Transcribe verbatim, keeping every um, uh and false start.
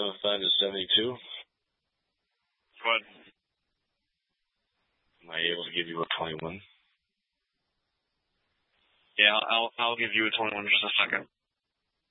seventy-five to seventy-two. What? Am I able to give you a twenty-one? Yeah, I'll I'll give you a twenty-one in just a second.